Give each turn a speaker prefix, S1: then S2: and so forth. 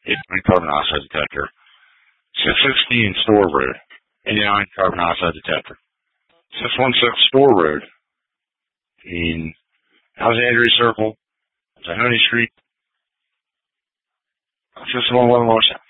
S1: carbon monoxide detector. 616 Store Road, 89 carbon monoxide detector. 616 Store Road in Alexandria Circle, Zahoni Street, 611 Washington.